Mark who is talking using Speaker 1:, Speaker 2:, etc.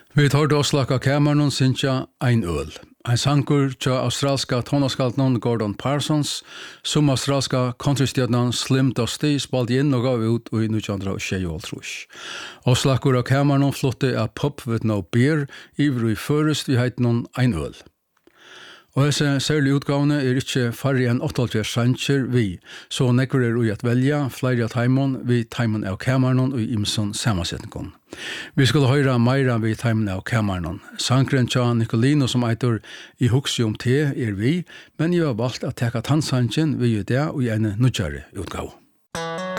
Speaker 1: Vi tar til Oslaka Cameron Cynthia ein øl. Ein sankur til australska tonaskaltnon Gordon Parsons, som australska countrystjernan Slim Dusty spalt inn og gav ut i 1926. Oslakur av Cameron flotte av Pop with no beer, ivru i førest vi heit noen ein øl. Og disse særlige utgavene ikke færre enn 88 sanger vi, så nekker ui at velja flere av Taimon vi Taimon av Cameron og imson sammansetningen. Vi skulle høre meira vi Taimon av Cameron. Sankren tja Nicolino som eitur I hugsi te vi, men jeg har valgt at teka tannsangen vi det og i en nudjare utgave.